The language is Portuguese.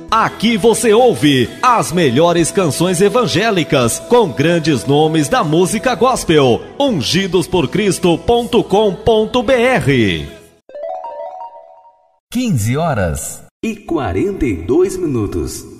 Aqui você ouve as melhores canções evangélicas com grandes nomes da música gospel. ungidosporcristo.com.br 15 horas e 42 minutos.